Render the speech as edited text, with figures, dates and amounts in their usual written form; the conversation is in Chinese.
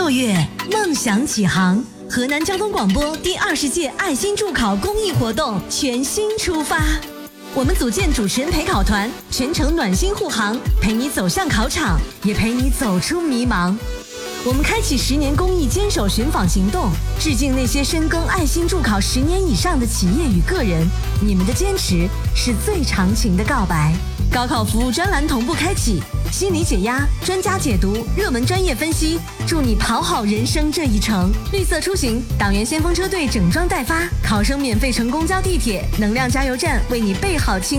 6月，梦想启航，河南交通广播第20届爱心助考公益活动全新出发。我们组建主持人陪考团，全程暖心护航，陪你走向考场，也陪你走出迷茫。我们开启10年公益坚守寻访行动，致敬那些深耕爱心助考10年以上的企业与个人，你们的坚持是最长情的告白。高考服务专栏同步开启，心理解压、专家解读、热门专业分析，助你跑好人生这一程。绿色出行，党员先锋车队整装待发，考生免费乘公交地铁，能量加油站为你备好清